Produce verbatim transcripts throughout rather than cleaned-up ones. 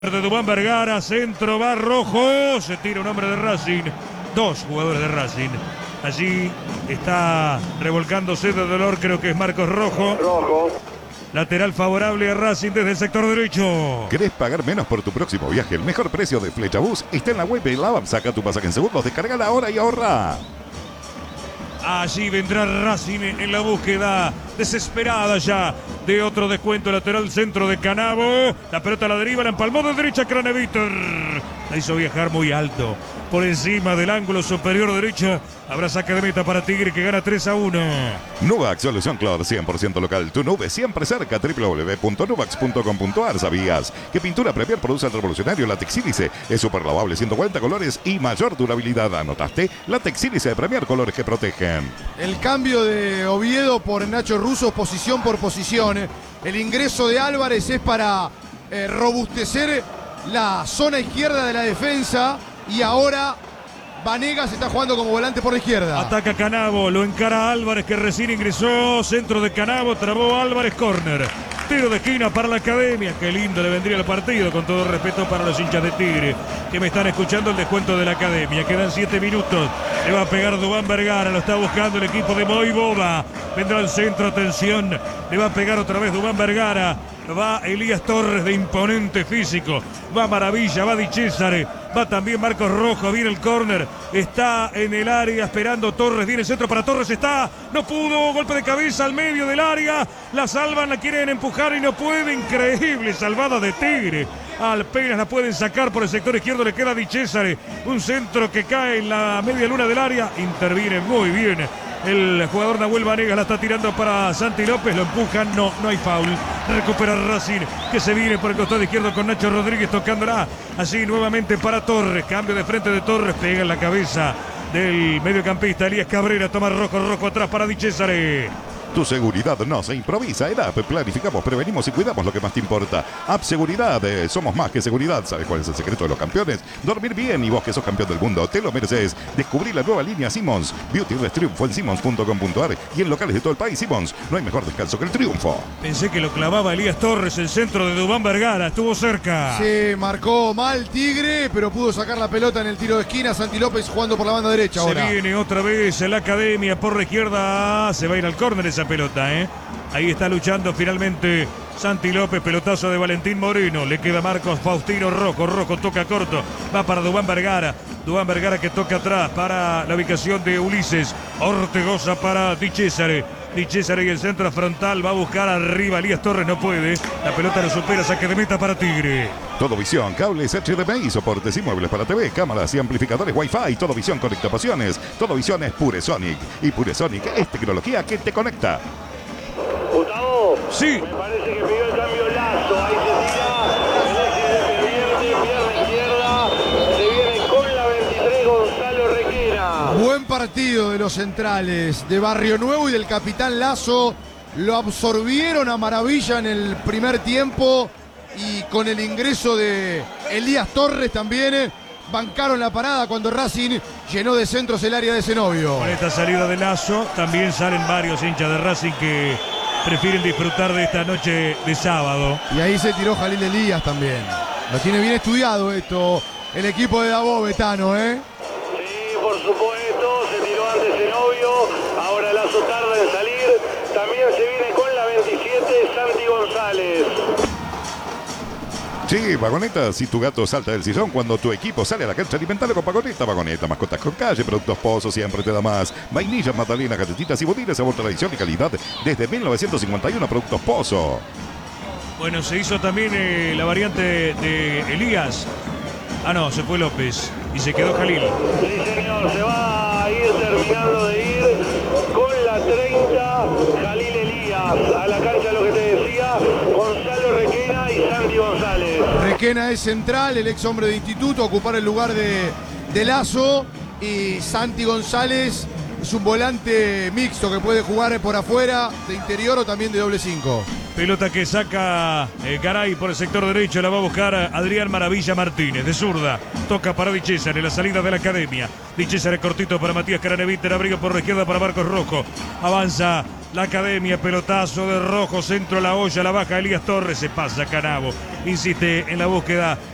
De Dubán Vergara, centro, va Rojo, se tira un hombre de Racing, dos jugadores de Racing. Allí está revolcándose de dolor, creo que es Marcos Rojo. Rojo. Lateral favorable a Racing desde el sector derecho. ¿Querés pagar menos por tu próximo viaje? El mejor precio de Flechabús está en la web de la app. Saca tu pasaje en segundos, descarga ahora y ahorra. Allí vendrá Racing en la búsqueda desesperada ya de otro descuento. Lateral centro de Canavo. La pelota a la deriva, la empalmó de derecha Craneviter. La hizo viajar muy alto por encima del ángulo superior derecho. Habrá saque de meta para Tigre que gana tres a uno. Nuvax, solución Clor cien por ciento local. Tu nube siempre cerca. doble u doble u doble u punto nuvax punto com punto a r. ¿Sabías que pintura Premier produce el revolucionario látex sílice? Es súper lavable, ciento cuarenta colores y mayor durabilidad. ¿Anotaste? Látex sílice de Premier, colores que protegen. El cambio de Oviedo por Nacho Russo, posición por posición. El ingreso de Álvarez es para eh, robustecer la zona izquierda de la defensa. Y ahora Vanegas está jugando como volante por la izquierda. Ataca Canavo, lo encara Álvarez que recién ingresó. Centro de Canavo, trabó Álvarez, córner. Tiro de esquina para la Academia. Qué lindo le vendría el partido, con todo respeto para los hinchas de Tigre que me están escuchando. El descuento de la Academia. Quedan siete minutos. Le va a pegar Dubán Vergara. Lo está buscando el equipo de Moiboba. Vendrá al centro, atención. Le va a pegar otra vez Dubán Vergara. Va Elías Torres de imponente físico. Va Maravilla, va Di Césare. Va también Marcos Rojo. Viene el córner. Está en el área esperando Torres. Viene el centro para Torres. Está. No pudo. Golpe de cabeza al medio del área. La salvan, la quieren empujar y no puede. Increíble salvada de Tigre. Apenas la pueden sacar por el sector izquierdo. Le queda Di Césare. Un centro que cae en la media luna del área. Interviene muy bien el jugador Nahuel Vanegas. La está tirando para Santi López. Lo empujan. No, no hay foul. Recupera Racing que se viene por el costado izquierdo con Nacho Rodríguez tocándola. Así nuevamente para Torres. Cambio de frente de Torres. Pega en la cabeza del mediocampista Elías Cabrera. Toma Rojo, Rojo atrás para Di Césare. Tu seguridad no se improvisa. En App planificamos, prevenimos y cuidamos lo que más te importa. App Seguridad, eh, somos más que seguridad. ¿Sabes cuál es el secreto de los campeones? Dormir bien, y vos que sos campeón del mundo, te lo mereces. Descubrí la nueva línea Simmons. Beauty Rest Triunfo en simmons punto com punto a r y en locales de todo el país. Simmons, no hay mejor descanso que el triunfo. Pensé que lo clavaba Elías Torres, el centro de Dubán Vergara. Estuvo cerca. Se marcó mal Tigre, pero pudo sacar la pelota en el tiro de esquina. Santi López jugando por la banda derecha ahora. Se viene otra vez la Academia por la izquierda. Se va a ir al córner esa pelota, ¿eh? Ahí está luchando finalmente Santi López, pelotazo de Valentín Moreno. Le queda Marcos Faustino Rojo. Rojo toca corto. Va para Dubán Vergara. Dubán Vergara que toca atrás para la ubicación de Ulises. Ortegoza para Di Césare. Di Césare y el centro frontal. Va a buscar arriba. Elías Torres no puede. La pelota lo supera. Saque de meta para Tigre. Todo Visión, cables H D M I, soportes y muebles para T V, cámaras y amplificadores Wi-Fi. Todo Visión conecta pasiones. Todo Visión es Pure Sonic. Y Pure Sonic es tecnología que te conecta. Gustavo. Sí. Me parece que pidió el cambio Lazo. Ahí se tira. El eje de pierde, pierna izquierda. Se viene con la veintitrés Gonzalo Requena. Buen partido de los centrales de Barrio Nuevo y del capitán Lazo. Lo absorbieron a maravilla en el primer tiempo. Y con el ingreso de Elías Torres también bancaron la parada cuando Racing llenó de centros el área de Zenobio. Con esta salida de Lazo también salen varios hinchas de Racing que prefieren disfrutar de esta noche de sábado. Y ahí se tiró Jalil Elías también. Lo tiene bien estudiado esto el equipo de Davo Betano, ¿eh? Sí, por supuesto. Se tiró antes Zenobio. Ahora Lazo tarda en salir. También se viene con la veintisiete Santi González. Sí, Vagoneta, si tu gato salta del sillón cuando tu equipo sale a la cancha, alimentalo con Vagoneta. Vagoneta, mascotas con calle, productos Pozo, siempre te da más. Vainillas, magdalenas, galletitas y botines, sabor, tradición y calidad desde mil novecientos cincuenta y uno, productos Pozo. Bueno, se hizo también eh, la variante de Elías. Ah, no, se fue López y se quedó Jalil. Sí, señor, se va a ir terminando de ir con la treinta, Jalil Elías. A la cancha, lo que te decía, Gonzalo Requena y Santi González. Requena es central, el ex hombre de instituto, a ocupar el lugar de, de Lazo. Y Santi González es un volante mixto que puede jugar por afuera, de interior o también de doble cinco. Pelota que saca eh, Garay por el sector derecho. La va a buscar Adrián Maravilla Martínez de zurda. Toca para Di Césare, la salida de la Academia. Di Césare cortito para Matías Craneviter. Abrigo por la izquierda para Marcos Rojo. Avanza la Academia, pelotazo de Rojo, centro a la olla, la baja Elías Torres. Se pasa Canavo. Insiste en la búsqueda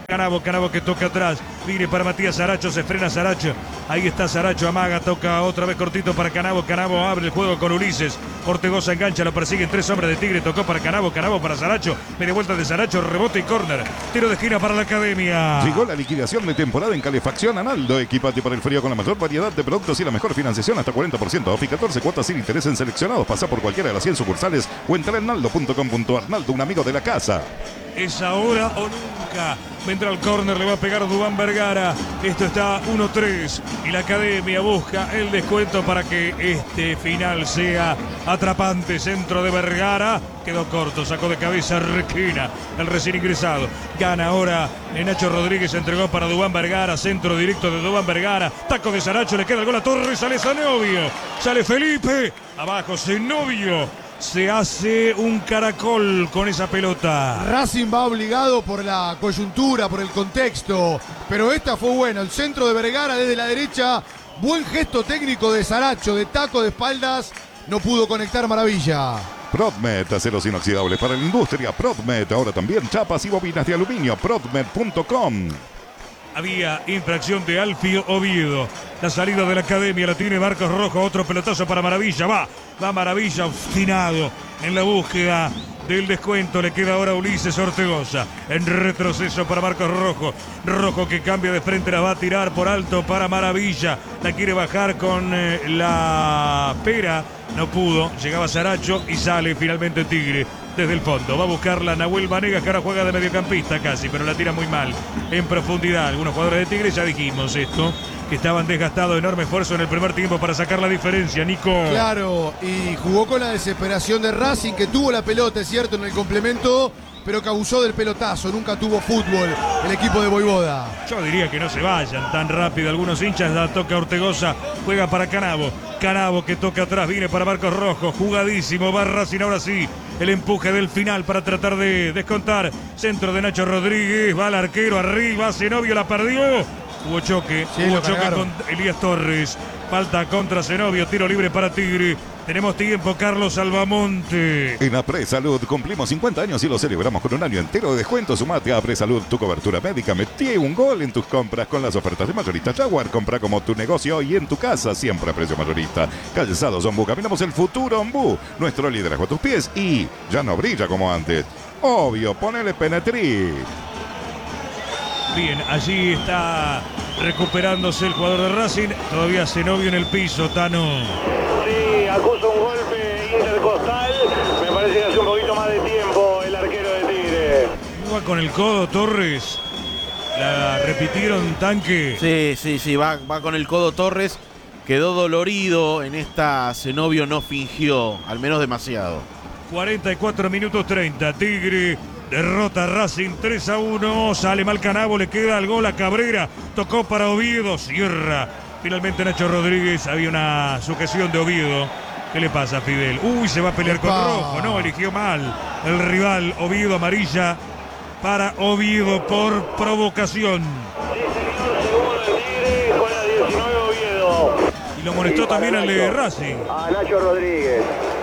Canavo, Canavo que toca atrás, viene para Matías Saracho, se frena Saracho, ahí está Saracho, amaga, toca otra vez cortito para Canavo, Canavo abre el juego con Ulises, Ortegoza engancha, lo persiguen tres hombres de Tigre, tocó para Canavo, Canavo para Saracho, media vuelta de Saracho, rebote y córner, tiro de esquina para la Academia. Llegó la liquidación de temporada en Calefacción Analdo, equipate para el frío con la mayor variedad de productos y la mejor financiación hasta cuarenta por ciento off y catorce cuotas sin interés en seleccionados. Pasa por cualquiera de las cien sucursales o entra en naldo punto com punto ar. Naldo, un amigo de la casa. Es ahora o nunca. Vendrá al córner, le va a pegar Dubán Vergara. Esto está uno tres y la Academia busca el descuento para que este final sea atrapante. Centro de Vergara, quedó corto, sacó de cabeza Requena, el recién ingresado. Gana ahora Nacho Rodríguez, entregó para Dubán Vergara, centro directo de Dubán Vergara. Taco de Saracho, le queda el gol a Torres, sale Zenobio, sale Felipe, abajo Zenobio. Se hace un caracol con esa pelota. Racing va obligado por la coyuntura, por el contexto. Pero esta fue buena. El centro de Vergara desde la derecha. Buen gesto técnico de Saracho, de taco de espaldas. No pudo conectar Maravilla. Prodmet, aceros inoxidables para la industria. Prodmet, ahora también chapas y bobinas de aluminio. Prodmet punto com. Había infracción de Alfio Oviedo. La salida de la Academia la tiene Marcos Rojo. Otro pelotazo para Maravilla. Va, va Maravilla obstinado en la búsqueda del descuento. Le queda ahora Ulises Ortegoza. En retroceso para Marcos Rojo. Rojo que cambia de frente, la va a tirar por alto para Maravilla. La quiere bajar con eh, la pera. No pudo. Llegaba Saracho y sale finalmente Tigre. Desde el fondo, va a buscarla Nahuel Vanegas, que ahora juega de mediocampista casi, pero la tira muy mal, en profundidad. Algunos jugadores de Tigre, ya dijimos esto, que estaban desgastados, enorme esfuerzo en el primer tiempo para sacar la diferencia, Nico. Claro, y jugó con la desesperación de Racing, que tuvo la pelota, es cierto, en el complemento, pero que abusó del pelotazo, nunca tuvo fútbol el equipo de Voivoda. Yo diría que no se vayan tan rápido algunos hinchas, la toca Ortegoza, juega para Canavo, Canavo que toca atrás, viene para Marcos Rojo, jugadísimo, va Racing ahora sí, el empuje del final para tratar de descontar, centro de Nacho Rodríguez, va al arquero arriba, Zenobio la perdió, hubo choque, sí, hubo choque cargaron. con Elías Torres, falta contra Zenobio, tiro libre para Tigre. Tenemos tiempo, Carlos Albamonte. En Apresalud cumplimos cincuenta años y lo celebramos con un año entero de descuento. Sumate a Apresalud, tu cobertura médica. Metí un gol en tus compras con las ofertas de mayorista Jaguar. Compra como tu negocio y en tu casa, siempre a precio mayorista. Calzados Ombú, caminamos el futuro Ombú. Nuestro liderazgo a tus pies y ya no brilla como antes. Obvio, ponele Penetri. Bien, allí está recuperándose el jugador de Racing. Todavía Zenobio en el piso, Tano. Sí, acusa un golpe intercostal. Me parece que hace un poquito más de tiempo el arquero de Tigre. ¿No va con el codo Torres? La repitieron, Tanque. Sí, sí, sí, va, va con el codo Torres. Quedó dolorido en esta. Zenobio no fingió, al menos demasiado. cuarenta y cuatro minutos treinta. Tigre derrota a Racing tres a uno. Sale mal Canavo, le queda el gol a Cabrera. Tocó para Oviedo, cierra. Finalmente Nacho Rodríguez, había una sujeción de Oviedo. ¿Qué le pasa a Fidel? Uy, se va a pelear con Rojo. No, eligió mal el rival. Oviedo, amarilla para Oviedo por provocación. Sí, señor, segundo el Tigre con la diecinueve Oviedo. Y lo molestó Sí, también para al de Nacho. Racing. A Nacho Rodríguez.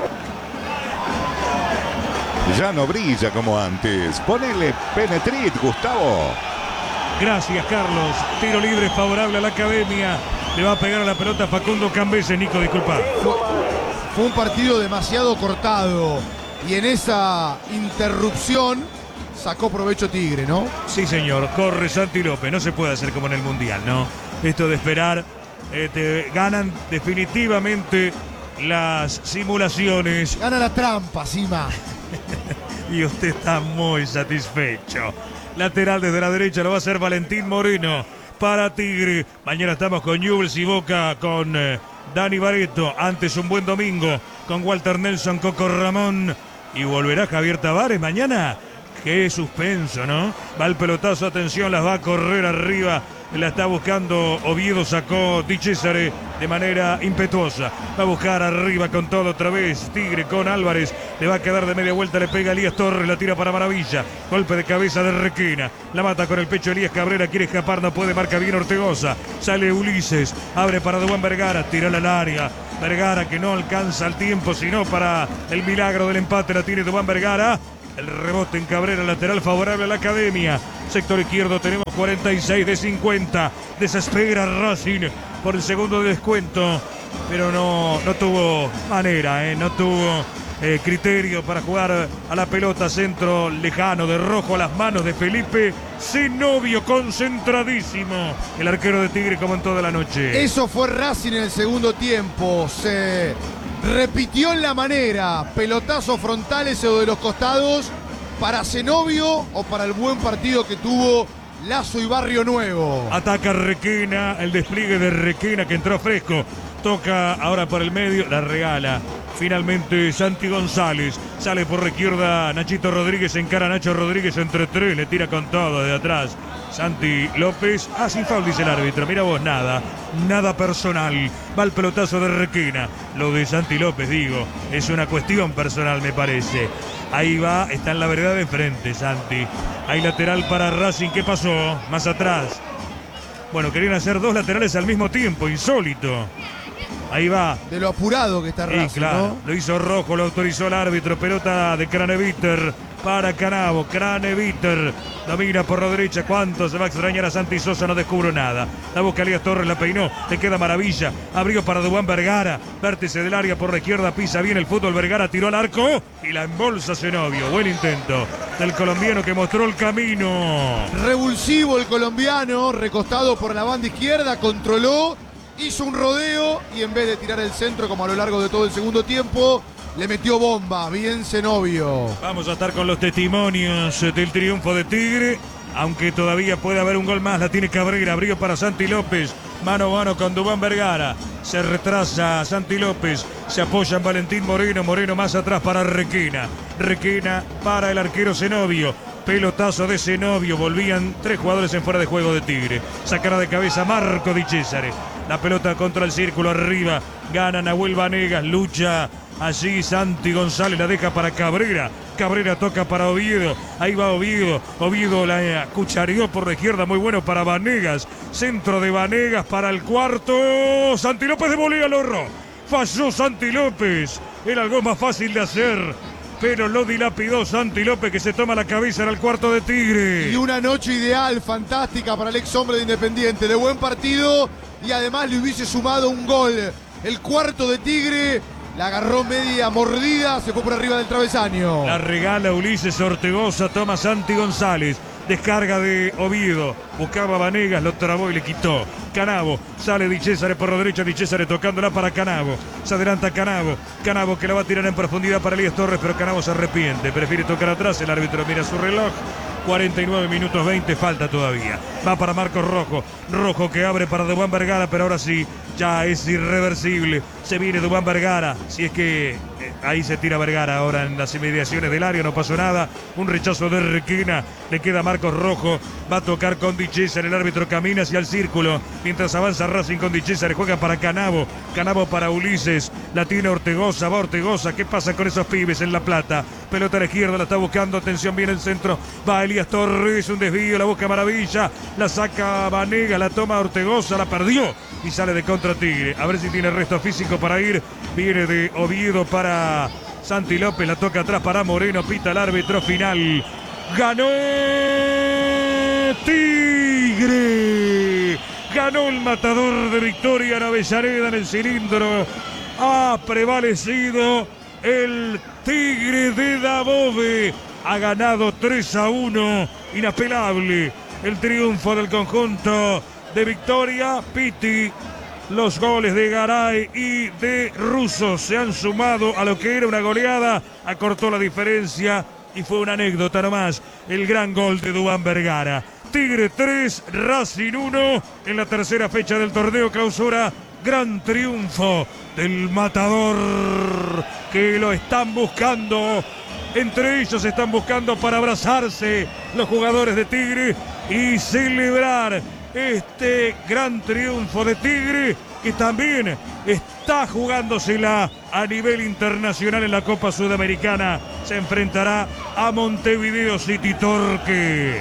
Ya no brilla como antes. Ponele Penetrit, Gustavo. Gracias, Carlos. Tiro libre favorable a la Academia. Le va a pegar a la pelota Facundo Cambese. Nico, disculpa. Fue un partido demasiado cortado y en esa interrupción sacó provecho Tigre, ¿no? Sí, señor. Corre Santi López. No se puede hacer como en el Mundial, ¿no? Esto de esperar. Eh, te ganan definitivamente las simulaciones. Gana la trampa, Sima. Y usted está muy satisfecho. Lateral desde la derecha lo va a hacer Valentín Moreno para Tigre. Mañana estamos con Newell's y Boca con eh, Dani Barreto. Antes un buen domingo con Walter Nelson, Coco Ramón. Y volverá Javier Tavares mañana. Qué suspenso, ¿no? Va el pelotazo, atención, las va a correr arriba. La está buscando Oviedo, sacó Di Cesare de manera impetuosa. Va a buscar arriba con todo otra vez. Tigre con Álvarez. Le va a quedar de media vuelta, le pega Elías Torres, la tira para Maravilla. Golpe de cabeza de Requena. La mata con el pecho Elías Cabrera, quiere escapar, no puede, marca bien Ortegoza. Sale Ulises, abre para Dubán Vergara, tira al área. Vergara que no alcanza el tiempo, sino para el milagro del empate, la tiene Dubán Vergara. El rebote en Cabrera, lateral favorable a la Academia. Sector izquierdo tenemos cuarenta y seis de cincuenta. Desespera Racing por el segundo descuento, pero no, no tuvo manera, ¿eh? no tuvo eh, criterio para jugar a la pelota. Centro lejano de Rojo a las manos de Felipe Zenobio, concentradísimo. El arquero de Tigre como en toda la noche. Eso fue Racing en el segundo tiempo. Se repitió en la manera. Pelotazos frontales o de los costados para Zenobio o para el buen partido que tuvo Lazo y Barrio Nuevo. Ataca Requena, el despliegue de Requena que entró fresco. Toca ahora por el medio, la regala. Finalmente Santi González. Sale por la izquierda Nachito Rodríguez, encara a Nacho Rodríguez entre tres, le tira con todo de atrás. Santi López, ah, sin foul dice el árbitro, mira vos, nada, nada personal. Va el pelotazo de Requena. Lo de Santi López, digo, es una cuestión personal me parece. Ahí va, está en la vereda de enfrente Santi. Hay lateral para Racing, ¿qué pasó? Más atrás. Bueno, querían hacer dos laterales al mismo tiempo, insólito. Ahí va. De lo apurado que está Racing, sí, claro, ¿no? Lo hizo Rojo, lo autorizó el árbitro. Pelota de Craneviter para Canavo. Craneviter domina por la derecha. ¿Cuánto se va a extrañar a Santi Sosa? No descubro nada. La busca Elías Torres, la peinó. Le queda maravilla. Abrió para Dubán Vergara. Vértice del área por la izquierda. Pisa bien el fútbol. Vergara tiró al arco y la embolsa Zenobio. Buen intento del colombiano que mostró el camino. Revulsivo el colombiano. Recostado por la banda izquierda. Controló. Hizo un rodeo y en vez de tirar el centro como a lo largo de todo el segundo tiempo, le metió bomba. Bien Zenobio. Vamos a estar con los testimonios del triunfo de Tigre, aunque todavía puede haber un gol más. La tiene Cabrera, abrió para Santi López, mano a mano con Dubán Vergara. Se retrasa Santi López, se apoya en Valentín Moreno, Moreno más atrás para Requena. Requena para el arquero Zenobio. Pelotazo de Zenobio, volvían tres jugadores en fuera de juego de Tigre. Sacará de cabeza Marco Di Cesare. La pelota contra el círculo arriba. Gana Nahuel Vanegas, lucha allí Santi González, la deja para Cabrera. Cabrera toca para Oviedo. Ahí va Oviedo. Oviedo la cuchareó por la izquierda, muy bueno para Vanegas. Centro de Vanegas para el cuarto. Santi López de volea al horro. Falló Santi López. Era algo más fácil de hacer, pero lo dilapidó Santi López, que se toma la cabeza en el cuarto de Tigre. Y una noche ideal, fantástica para el ex hombre de Independiente. De buen partido y además le hubiese sumado un gol. El cuarto de Tigre la agarró media mordida, se fue por arriba del travesaño. La regala Ulises Ortegoza, toma Santi González. Descarga de Oviedo, buscaba Vanegas, lo trabó y le quitó. Canavo, sale Di Cesare por la derecha, Di Cesare tocándola para Canavo. Se adelanta Canavo, Canavo que la va a tirar en profundidad para Elías Torres, pero Canavo se arrepiente, prefiere tocar atrás, el árbitro mira su reloj. cuarenta y nueve minutos veinte, falta todavía. Va para Marcos Rojo, Rojo que abre para Dubán Vergara, pero ahora sí, ya es irreversible. Se viene Dubán Vergara, si es que eh, ahí se tira Vergara ahora en las inmediaciones del área, no pasó nada. Un rechazo de Requena, le queda Marcos Rojo, va a tocar con Di Cesare, el árbitro camina hacia el círculo, mientras avanza Racing con Di Cesare, juega para Canavo, Canavo para Ulises, la tiene Ortegoza, va Ortegoza, ¿qué pasa con esos pibes en La Plata? Pelota a la izquierda, la está buscando, atención, viene el centro, va Elías Torres, un desvío, la busca Maravilla, la saca Vanegas, la toma Ortegoza, la perdió y sale de contra Tigre. A ver si tiene resto físico para ir. Viene de Oviedo para Santi López, la toca atrás para Moreno, pita el árbitro final. Ganó Tigre. Ganó el matador de Victoria en Avellaneda en el cilindro. Ha prevalecido el Tigre de Dabove. Ha ganado tres a uno. Inapelable el triunfo del conjunto de Victoria. Piti, los goles de Garay y de Russo se han sumado a lo que era una goleada. Acortó la diferencia y fue una anécdota nomás. El gran gol de Dubán Vergara. Tigre tres, Racing uno en la tercera fecha del torneo clausura. Gran triunfo del matador, que lo están buscando. Entre ellos están buscando para abrazarse los jugadores de Tigre y celebrar este gran triunfo de Tigre, que también está jugándosela a nivel internacional en la Copa Sudamericana. Se enfrentará a Montevideo City Torque.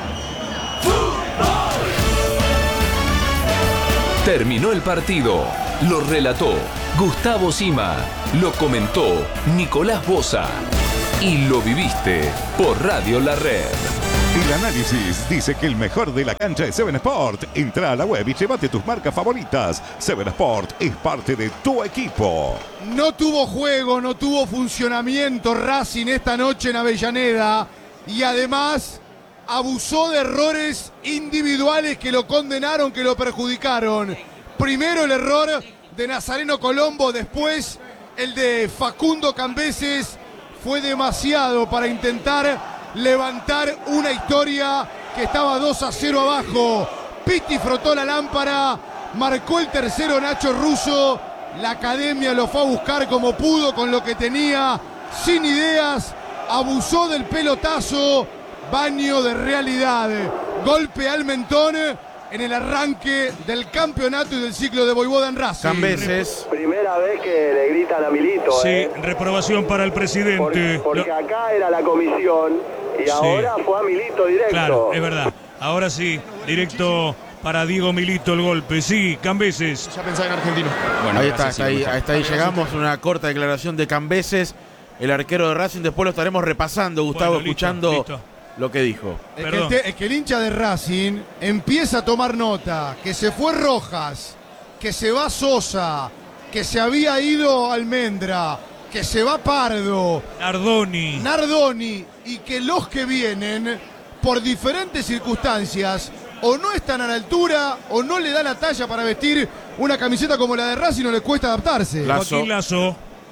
Terminó el partido. Lo relató Gustavo Sima. Lo comentó Nicolás Boza. y lo viviste por Radio La Red. El análisis dice que el mejor de la cancha es Seven Sport. Entra a la web y llévate tus marcas favoritas. Seven Sport es parte de tu equipo. No tuvo juego, no tuvo funcionamiento Racing esta noche en Avellaneda. Y además abusó de errores individuales que lo condenaron, que lo perjudicaron. Primero el error de Nazareno Colombo, después el de Facundo Cambeses. Fue demasiado para intentar levantar una historia que estaba dos a cero abajo. Pitti frotó la lámpara, marcó el tercero Nacho Russo. La academia lo fue a buscar como pudo, con lo que tenía, sin ideas. Abusó del pelotazo, baño de realidad. Golpe al mentón en el arranque del campeonato y del ciclo de Voivoda en Racing. Cambeses. Primera vez que le gritan a Milito. Sí, eh. reprobación para el presidente. Por- porque Lo- acá era la comisión y Sí. ahora fue a Milito directo. Claro, es verdad. Ahora sí, directo para Diego Milito el golpe. Sí, Cambeses. Ya pensaba en argentino. Bueno, ahí está, hasta ahí, hasta ahí llegamos. Una corta declaración de Cambeses, el arquero de Racing. Después lo estaremos repasando, Gustavo, Bueno, listo, escuchando listo. lo que dijo. Es que, Perdón. el te- es que el hincha de Racing empieza a tomar nota, que se fue Rojas, que se va Sosa, que se había ido Almendra, que se va Pardo, Nardoni. Nardoni, y que los que vienen, por diferentes circunstancias, o no están a la altura, o no le dan la talla para vestir una camiseta como la de Racing, no les cuesta adaptarse. Lazo. Joaquín Lazo.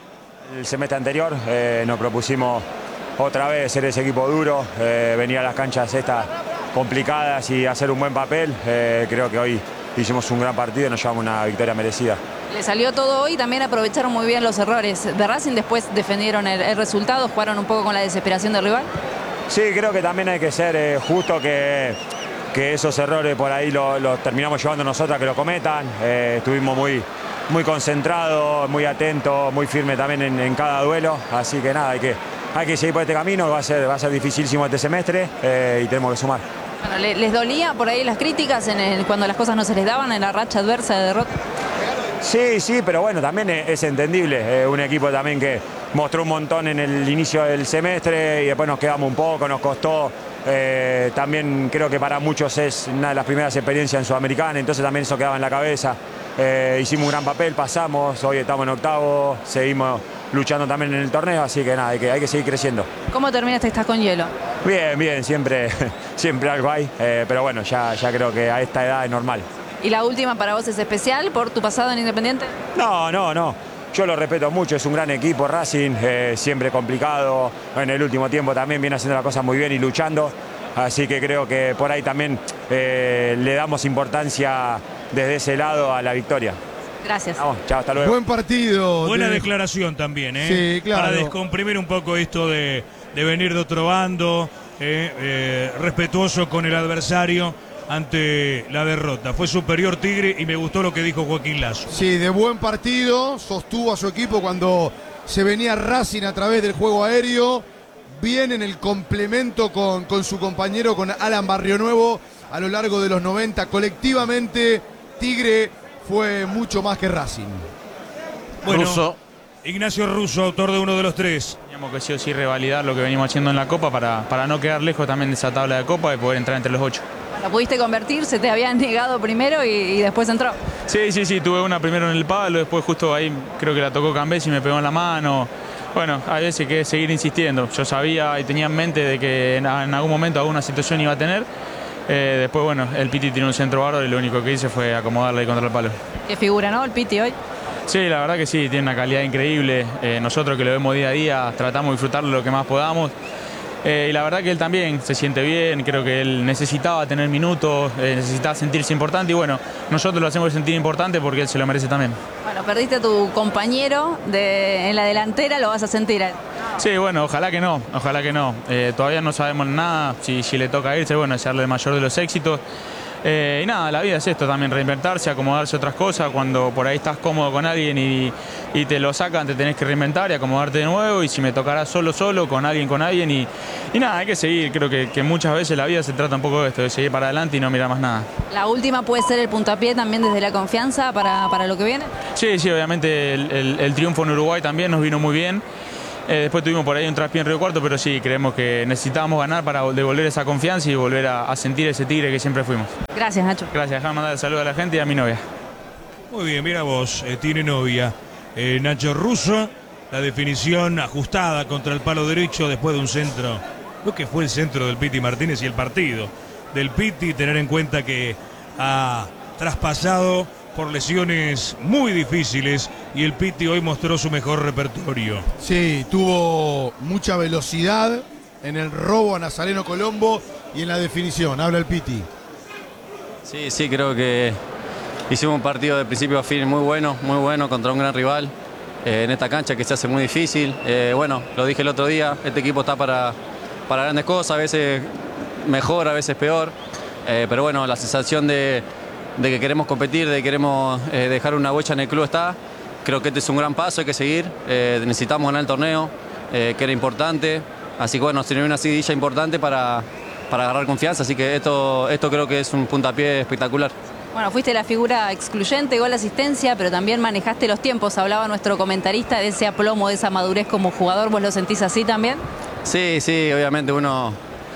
El semestre anterior eh, nos propusimos otra vez ser ese equipo duro, eh, venir a las canchas estas complicadas y hacer un buen papel. Eh, creo que hoy hicimos un gran partido y nos llevamos una victoria merecida. Le salió todo hoy, también aprovecharon muy bien los errores de Racing, después defendieron el, el resultado, jugaron un poco con la desesperación del rival. Sí, creo que también hay que ser eh, justo que, que esos errores por ahí los lo terminamos llevando nosotros a que lo cometan. Eh, estuvimos muy, muy concentrados, muy atentos, muy firmes también en, en cada duelo. Así que nada, hay que, hay que seguir por este camino, va a ser, va a ser dificilísimo este semestre eh, y tenemos que sumar. Bueno, le- ¿les dolía por ahí las críticas en el- cuando las cosas no se les daban en la racha adversa de derrota? Sí, sí, pero bueno, también es, es entendible. Eh, un equipo también que mostró un montón en el inicio del semestre y después nos quedamos un poco, nos costó. Eh, también creo que para muchos es una de las primeras experiencias en Sudamericana, entonces también eso quedaba en la cabeza. Eh, hicimos un gran papel, pasamos, hoy estamos en octavo, seguimos luchando también en el torneo, así que nada, hay que, hay que seguir creciendo. ¿Cómo terminaste esta con hielo? Bien, bien, siempre, siempre algo hay, eh, pero bueno, ya, ya creo que a esta edad es normal. ¿Y la última para vos es especial por tu pasado en Independiente? No, no, no. Yo lo respeto mucho, es un gran equipo Racing, eh, siempre complicado. En el último tiempo también viene haciendo las cosas muy bien y luchando. Así que creo que por ahí también eh, le damos importancia desde ese lado a la victoria. Gracias. Vamos, chao, hasta luego. Buen partido. Buena de- declaración también, ¿eh? Sí, claro. Para descomprimir un poco esto de, de venir de otro bando, eh, eh, respetuoso con el adversario ante la derrota. Fue superior Tigre y me gustó lo que dijo Joaquín Lazo. Sí, de buen partido, sostuvo a su equipo cuando se venía Racing a través del juego aéreo. Bien en el complemento con, con su compañero, con Alan Barrionuevo, a lo largo de los noventa. Colectivamente, Tigre fue mucho más que Racing. Bueno, Russo. Ignacio Russo, autor de uno de los tres. Teníamos que sí o sí revalidar lo que venimos haciendo en la Copa para, para no quedar lejos también de esa tabla de Copa y poder entrar entre los ocho. Bueno, pudiste convertir, se te habían negado primero y, y después entró. Sí, sí, sí, tuve una primero en el palo, después justo ahí creo que la tocó Cambés y me pegó en la mano. Bueno, hay veces que seguir insistiendo. Yo sabía y tenía en mente de que en, en algún momento alguna situación iba a tener. Eh, después, bueno, el Piti tiene un centro bárbaro y lo único que hice fue acomodarle ahí contra el palo. Qué figura, ¿no? El Piti hoy. Sí, la verdad que sí, tiene una calidad increíble. Eh, nosotros que lo vemos día a día tratamos de disfrutarlo lo que más podamos. Eh, y la verdad que él también se siente bien, creo que él necesitaba tener minutos, eh, necesitaba sentirse importante y bueno, nosotros lo hacemos sentir importante porque él se lo merece también. Bueno, perdiste a tu compañero de, en la delantera, lo vas a sentir. a él. Sí, bueno, ojalá que no, ojalá que no. Eh, todavía no sabemos nada, si, si le toca irse, bueno, desearle el mayor de los éxitos. Eh, y nada, la vida es esto también, reinventarse, acomodarse a otras cosas. Cuando por ahí estás cómodo con alguien y, y te lo sacan, te tenés que reinventar y acomodarte de nuevo. Y si me tocará solo, solo, con alguien, con alguien. Y, y nada, hay que seguir. Creo que, que muchas veces la vida se trata un poco de esto, de seguir para adelante y no mirar más nada. La última puede ser el puntapié también desde la confianza para, para lo que viene. Sí, sí, obviamente el, el- el triunfo en Uruguay también nos vino muy bien. Eh, después tuvimos por ahí un traspié en Río Cuarto, pero sí, creemos que necesitábamos ganar para devolver esa confianza y volver a, a sentir ese Tigre que siempre fuimos. Gracias, Nacho. Gracias, déjame mandar el saludo a la gente y a mi novia. Muy bien, mira vos, eh, tiene novia. Eh, Nacho Russo, la definición ajustada contra el palo derecho después de un centro. Lo que fue el centro del Piti Martínez y el partido del Piti, tener en cuenta que ha traspasado por lesiones muy difíciles y el Piti hoy mostró su mejor repertorio. Sí, tuvo mucha velocidad en el robo a Nazareno Colombo y en la definición. Habla el Piti. Sí, sí, creo que hicimos un partido de principio a fin muy bueno, muy bueno contra un gran rival eh, en esta cancha que se hace muy difícil. Eh, bueno, lo dije el otro día, este equipo está para, para grandes cosas, a veces mejor, a veces peor, eh, pero bueno, la sensación de, de que queremos competir, de que queremos eh, dejar una huella en el club está. Creo que este es un gran paso, hay que seguir, eh, necesitamos ganar el torneo, eh, que era importante, así que bueno, se una seguidilla importante para, para agarrar confianza, así que esto, esto creo que es un puntapié espectacular. Bueno, fuiste la figura excluyente, gol, asistencia, pero también manejaste los tiempos. Hablaba nuestro comentarista de ese aplomo, de esa madurez como jugador. ¿Vos lo sentís así también? Sí, sí, obviamente uno...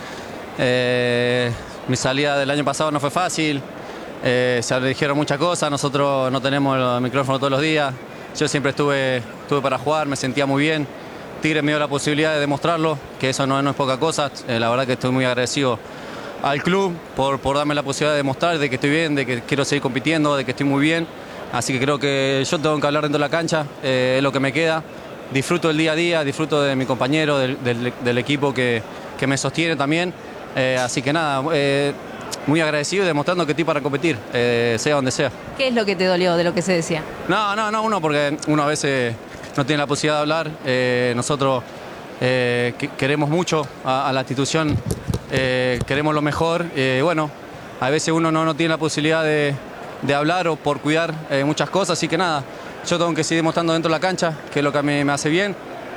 Eh, mi salida del año pasado no fue fácil, eh, se dijeron muchas cosas, nosotros no tenemos el micrófono todos los días. Yo siempre estuve, estuve para jugar, me sentía muy bien. Tigre me dio la posibilidad de demostrarlo, que eso no, no es poca cosa. Eh, la verdad que estoy muy agradecido al club por, por darme la posibilidad de demostrar de que estoy bien, de que quiero seguir compitiendo, de que estoy muy bien. Así que creo que yo tengo que hablar dentro de la cancha, eh, es lo que me queda. Disfruto el día a día, disfruto de mi compañero, del, del, del equipo que, que me sostiene también. Eh, así que nada, eh, muy agradecido y demostrando que estoy para competir, eh, sea donde sea. ¿Qué es lo que te dolió de lo que se decía? No, no, no, uno porque uno a veces no tiene la posibilidad de hablar. Eh, nosotros eh, que, queremos mucho a, a la institución, eh, queremos lo mejor. Eh, bueno, a veces uno no, no tiene la posibilidad de, de hablar o por cuidar eh, muchas cosas, así que nada, yo tengo que seguir demostrando dentro de la cancha, que es lo que a mí me hace bien,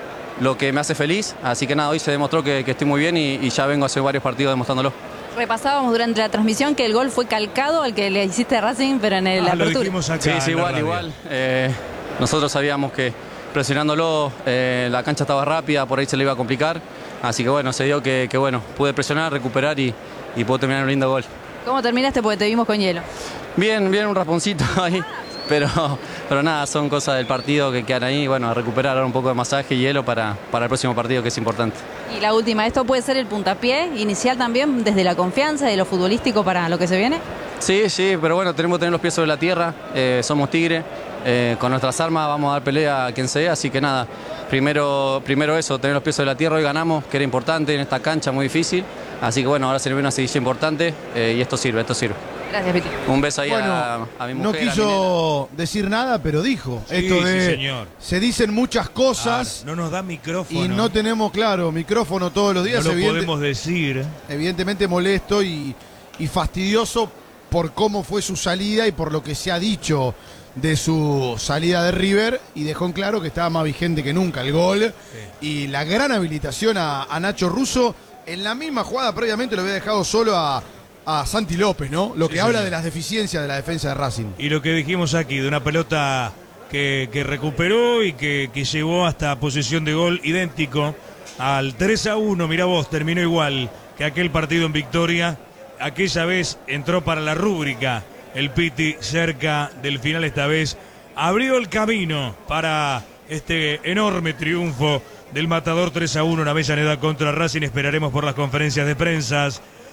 lo que me hace feliz, así que nada, hoy se demostró que, que estoy muy bien y, y ya vengo hace varios partidos demostrándolo. Repasábamos durante la transmisión que el gol fue calcado al que le hiciste a Racing, pero en el Ah, apertura. lo dijimos acá. Sí, sí, en la igual, radio. igual. Eh, nosotros sabíamos que presionándolo, eh, la cancha estaba rápida, por ahí se le iba a complicar, así que bueno, se dio que, que bueno, pude presionar, recuperar y, y pude terminar un lindo gol. ¿Cómo terminaste? Porque te vimos con hielo. Bien, bien, un rasponcito ahí. Pero, pero nada, son cosas del partido que quedan ahí. Bueno, a recuperar ahora un poco de masaje y hielo para, para el próximo partido, que es importante. Y la última, ¿esto puede ser el puntapié inicial también desde la confianza de lo futbolístico para lo que se viene? Sí, sí, pero bueno, tenemos que tener los pies sobre la tierra. Eh, somos Tigre. Eh, con nuestras armas vamos a dar pelea a quien sea. Así que nada, primero, primero eso, tener los pies sobre la tierra. Hoy ganamos, que era importante en esta cancha muy difícil. Así que bueno, ahora se le viene una seguidilla importante eh, y esto sirve, esto sirve. Gracias, Piti. Un beso ahí Bueno, a, a mi mujer. no a mi quiso decir nada, pero dijo. Sí, Esto de, sí, señor. se dicen muchas cosas Ah, no nos da micrófono. y no tenemos, claro, micrófono todos los días. No lo evidente- podemos decir. evidentemente molesto y, y fastidioso por cómo fue su salida y por lo que se ha dicho de su salida de River, y dejó en claro que estaba más vigente que nunca el gol y la gran habilitación a, a Nacho Russo. En la misma jugada previamente lo había dejado solo a, a Santi López, ¿no? Lo Sí, que habla señor. de las deficiencias de la defensa de Racing. Y lo que dijimos aquí, de una pelota que, que recuperó y que, que llevó hasta posesión de gol idéntico al tres a uno. Mirá vos, terminó igual que aquel partido en victoria. Aquella vez entró para la rúbrica el Piti cerca del final. Esta vez abrió el camino para este enorme triunfo del Matador tres a uno en Avellaneda contra Racing. Esperaremos por las conferencias de prensa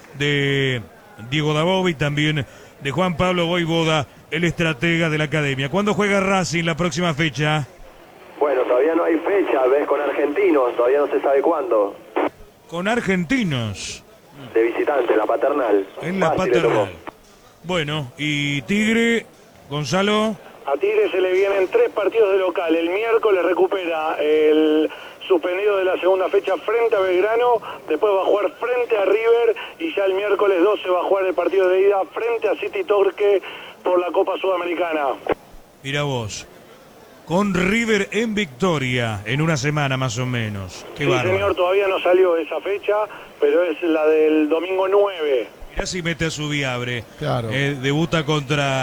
de Diego Dabov y también de Juan Pablo Voivoda, el estratega de la academia. ¿Cuándo juega Racing la próxima fecha? Bueno, todavía no hay fecha, ves, con Argentinos, todavía no se sabe cuándo. Con Argentinos, De visitante, la paternal. en la Fácil, le tocó. paternal. Bueno, y Tigre, Gonzalo. A Tigre se le vienen tres partidos de local. El miércoles recupera el suspendido de la segunda fecha frente a Belgrano, después va a jugar frente a River y ya el miércoles doce va a jugar el partido de ida frente a City Torque por la Copa Sudamericana. Mira vos, con River en victoria en una semana más o menos. Qué Sí, bárbaro. señor, todavía no salió esa fecha, pero es la del domingo nueve. Mirá si mete a su viabre. Claro. Eh, debuta contra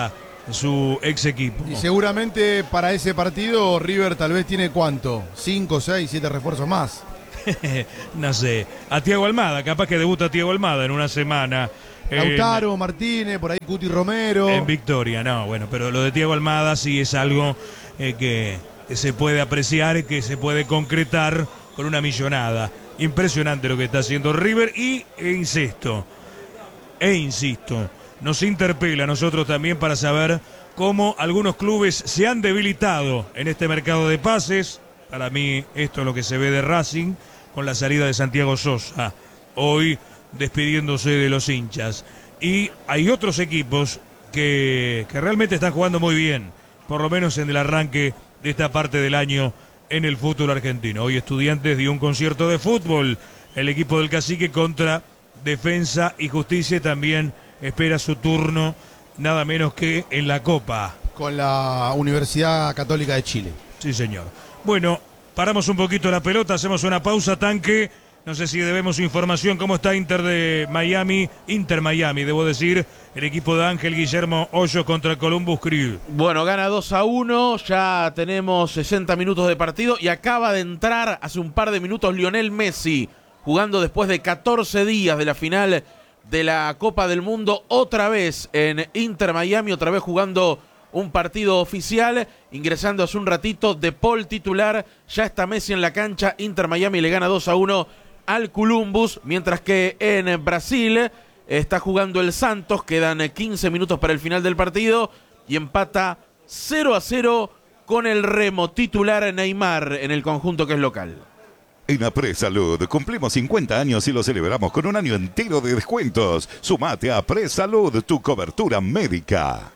su ex equipo. Y seguramente para ese partido River tal vez tiene ¿cuánto? ¿Cinco, seis, siete refuerzos más? No sé. A Thiago Almada, capaz que debuta Thiago Almada en una semana. Lautaro, en, Martínez, por ahí Cuti Romero. En Victoria, no, bueno, pero lo de Thiago Almada sí es algo eh, que se puede apreciar, que se puede concretar con una millonada. Impresionante lo que está haciendo River y e insisto, e insisto, nos interpela a nosotros también para saber cómo algunos clubes se han debilitado en este mercado de pases. Para mí esto es lo que se ve de Racing con la salida de Santiago Sosa, hoy despidiéndose de los hinchas. Y hay otros equipos que, que realmente están jugando muy bien, por lo menos en el arranque de esta parte del año en el fútbol argentino. Hoy Estudiantes dio un concierto de fútbol, el equipo del Cacique contra Defensa y Justicia también espera su turno, nada menos que en la Copa. Con la Universidad Católica de Chile. Sí, señor. Bueno, paramos un poquito la pelota, hacemos una pausa, Tanque. No sé si debemos información, ¿cómo está Inter de Miami? Inter Miami, debo decir, el equipo de Ángel Guillermo Hoyos contra el Columbus Crew. Bueno, gana dos a uno, ya tenemos sesenta minutos de partido y acaba de entrar hace un par de minutos Lionel Messi, jugando después de catorce días de la final de la Copa del Mundo, otra vez en Inter Miami, otra vez jugando un partido oficial, ingresando hace un ratito de Paul titular, ya está Messi en la cancha, Inter Miami le gana dos a uno al Columbus, mientras que en Brasil está jugando el Santos, quedan quince minutos para el final del partido y empata cero a cero con el Remo, titular Neymar en el conjunto que es local. En Apresalud cumplimos cincuenta años y lo celebramos con un año entero de descuentos. Sumate a Apresalud, tu cobertura médica.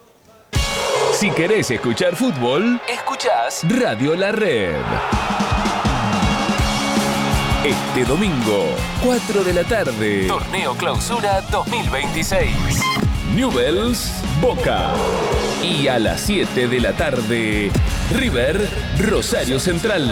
Si querés escuchar fútbol, escuchás Radio La Red. Este domingo, cuatro de la tarde, Torneo Clausura dos mil veintiséis. Newell's Boca. Y a las siete de la tarde, River Rosario Central.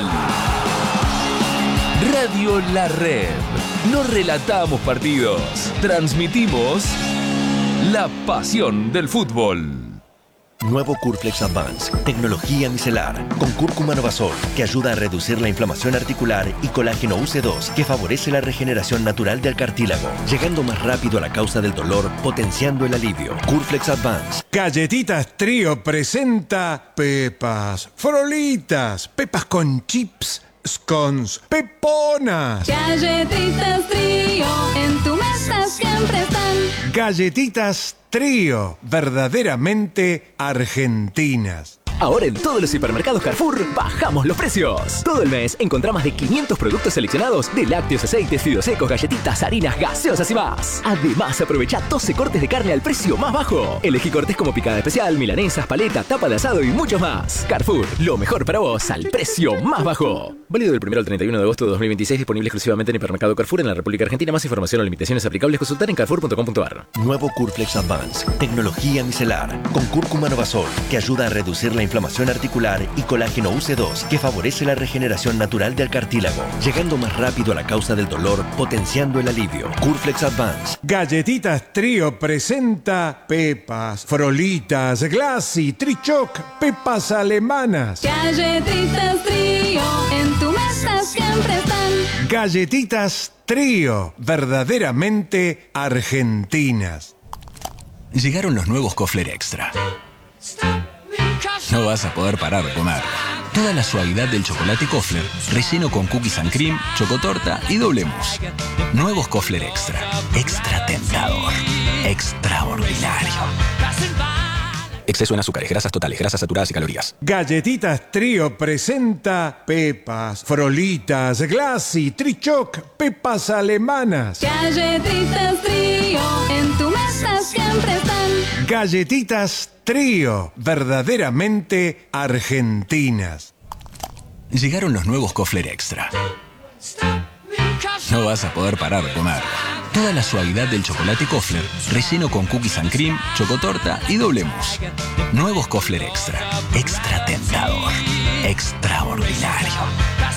Radio La Red. No relatamos partidos, transmitimos la pasión del fútbol. Nuevo Curflex Advance, tecnología micelar, con cúrcuma novasol, que ayuda a reducir la inflamación articular, y colágeno U C dos, que favorece la regeneración natural del cartílago, llegando más rápido a la causa del dolor, potenciando el alivio. Curflex Advance. Galletitas Trío presenta pepas, frolitas, pepas con chips, scones, peponas. Galletitas Trío, en tu mesa siempre están. Galletitas Trío, verdaderamente argentinas. Ahora en todos los hipermercados Carrefour bajamos los precios. Todo el mes encontrá más de quinientos productos seleccionados de lácteos, aceites, fideos secos, galletitas, harinas, gaseosas y más. Además, aprovecha doce cortes de carne al precio más bajo. Elegí cortes como picada especial, milanesas, paleta, tapa de asado y muchos más. Carrefour, lo mejor para vos al precio más bajo. Válido del primero al treinta y uno de agosto de dos mil veintiséis, disponible exclusivamente en hipermercado Carrefour en la República Argentina. Más información o limitaciones aplicables consultar en carrefour punto com punto a r. Nuevo Curflex Advance, tecnología micelar, con cúrcuma novasol, que ayuda a reducir la inflamación articular, y colágeno U C dos, que favorece la regeneración natural del cartílago, llegando más rápido a la causa del dolor, potenciando el alivio. Curflex Advance. Galletitas Trío presenta pepas, frolitas, Glassy, Trichoc, pepas alemanas. Galletitas Trío, en tu mesa siempre están. Galletitas Trío, verdaderamente argentinas. Llegaron los nuevos Kofler Extra. No vas a poder parar de comer. Toda la suavidad del chocolate Kofler, relleno con cookies and cream, chocotorta y doble mousse. Nuevos Kofler Extra. Extra tentador. Extraordinario. Exceso en azúcares, grasas totales, grasas saturadas y calorías. Galletitas Trío presenta pepas, frolitas, Glassy, Trichoc, pepas alemanas. Galletitas Trío, en tu mesa siempre están. Galletitas Trío, verdaderamente argentinas. Llegaron los nuevos Kofler Extra. No vas a poder parar de comer. Toda la suavidad del chocolate Kofler, relleno con cookies and cream, chocotorta y doble mousse. Nuevos Kofler Extra. Extra tentador. Extraordinario.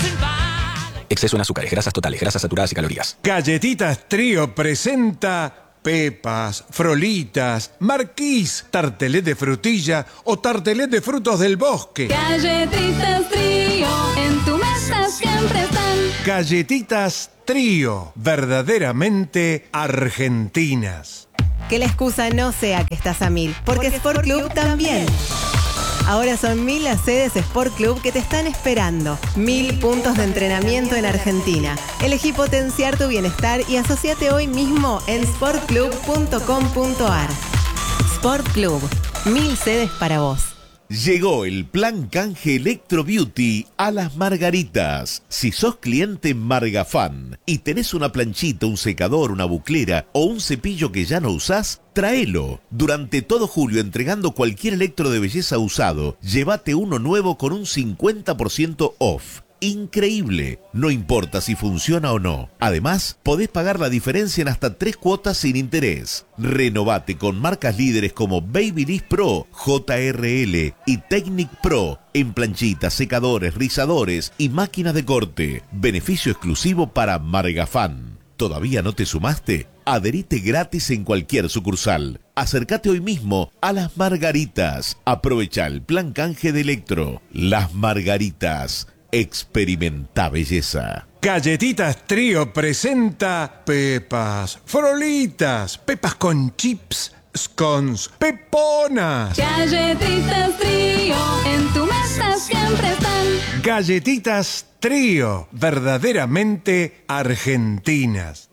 Exceso en azúcares, grasas totales, grasas saturadas y calorías. Galletitas Trío presenta pepas, frolitas, marquís, tartelet de frutilla o tartelet de frutos del bosque. Galletitas Trío, en tu mesa siempre están. Galletitas Trío, verdaderamente argentinas. Que la excusa no sea que estás a mil, porque Sport Club también. Ahora son mil las sedes Sport Club que te están esperando. Mil puntos de entrenamiento en Argentina. Elegí potenciar tu bienestar y asociate hoy mismo en sport club punto com punto ar. Sport Club, mil sedes para vos. Llegó el plan canje Electro Beauty a Las Margaritas. Si sos cliente Margafan y tenés una planchita, un secador, una buclera o un cepillo que ya no usás, tráelo. Durante todo julio, entregando cualquier electro de belleza usado, llévate uno nuevo con un cincuenta por ciento off. Increíble, no importa si funciona o no. Además, podés pagar la diferencia en hasta tres cuotas sin interés. Renovate con marcas líderes como Babyliss Pro, J R L y Technic Pro en planchitas, secadores, rizadores y máquinas de corte. Beneficio exclusivo para Margafan. ¿Todavía no te sumaste? Adherite gratis en cualquier sucursal. Acércate hoy mismo a Las Margaritas. Aprovecha el plan canje de Electro. Las Margaritas. Experimenta belleza. Galletitas Trío presenta pepas, frolitas, pepas con chips, scones, peponas. Galletitas Trío, en tu mesa siempre están. Galletitas Trío, verdaderamente argentinas.